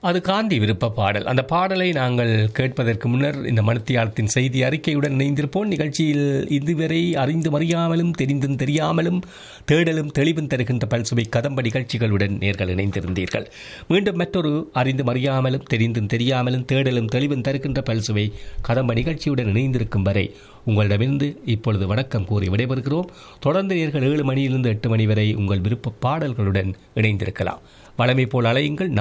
அது காந்தி விருப்ப பாடல். அந்த பாடலை நாங்கள் கேட்பதற்கு முன்னர் இந்த மணித்தியாலத்தின் செய்தி அறிக்கையுடன் இணைந்திருப்போம். நிகழ்ச்சியில் இதுவரை அறிந்தும் அறியாமலும் தெரிந்தும் தெரியாமலும் தேடலும் தெளிவும் தருகின்ற பல்சுவை கதம்ப நிகழ்ச்சிகளுடன் நேர்கள் இணைந்திருந்தீர்கள். மீண்டும் மற்றொரு அறிந்தும் அறியாமலும் தெரிந்தும் தெரியாமலும் தேடலும் தெளிவும் தருகின்ற பல்சுவை கதம்ப நிகழ்ச்சியுடன் இணைந்திருக்கும் வரை உங்களிடமிருந்து இப்பொழுது வணக்கம் கூறி விடைபெறுகிறோம். தொடர்ந்து நேர்கள் 7 மணியிலிருந்து 8 மணி வரை உங்கள் விருப்ப பாடல்களுடன் இணைந்திருக்கலாம். வழமை போல் அலையுங்கள்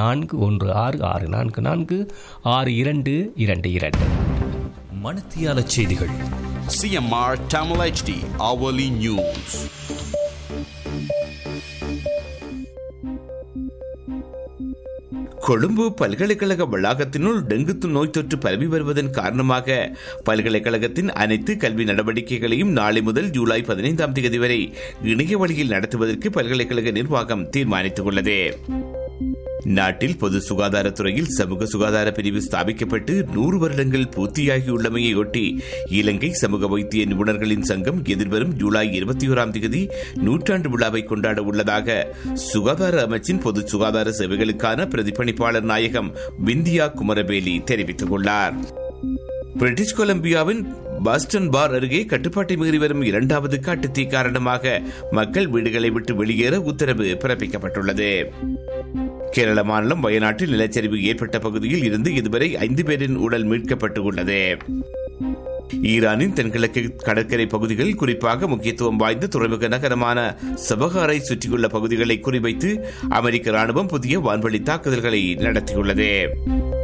4166446222. மணித்தியால செய்திகள். CMR Tamil HD Hourly News. Colombo பல்கலைக்கழக வளாகத்தினுள் டெங்கு நோய் தொற்று பரவி வருவதன் காரணமாக பல்கலைக்கழகத்தின் அனைத்து கல்வி நடவடிக்கைகளையும் நாளை முதல் ஜூலை 15ஆம் தேதி வரை இணைய வழியில் நடத்துவதற்கு பல்கலைக்கழக நிர்வாகம் தீர்மானித்துள்ளது. நாட்டில் பொது சுகாதாரத்துறையில் சமூக சுகாதார பிரிவு ஸ்தாபிக்கப்பட்டு 100 வருடங்கள் பூர்த்தியாகியுள்ளமையொட்டி இலங்கை சமூக வைத்திய நிபுணர்களின் சங்கம் எதிர்வரும் ஜூலை 21ஆம் தேதி நூற்றாண்டு விழாவை கொண்டாட உள்ளதாக சுகாதார அமைச்சின் பொது சுகாதார சேவைகளுக்கான பிரதிபலிப்பாளர் நாயகம் விந்தியா குமரவேலி தெரிவித்துள்ளார். பிரிட்டிஷ் கொலம்பியாவின் பாஸ்டன் பார் அருகே கட்டுப்பாட்டை மீறி வரும் 2வது காட்டுத்தீ காரணமாக மக்கள் வீடுகளை விட்டு வெளியேற உத்தரவு பிறப்பிக்கப்பட்டுள்ளது. கேரள மாநிலம் வயநாட்டில் நிலச்சரிவு ஏற்பட்ட பகுதியில் இருந்து இதுவரை 5 பேரின் உடல் மீட்கப்பட்டுள்ளது. ஈரானின் தென்கிழக்கு கடற்கரை பகுதிகள் குறிப்பாக முக்கியத்துவம் வாய்ந்த துறைமுக நகரமான சபஹாரை சுற்றியுள்ள பகுதிகளை குறிவைத்து அமெரிக்க ராணுவம் புதிய வான்வழி தாக்குதல்களை நடத்தியுள்ளது.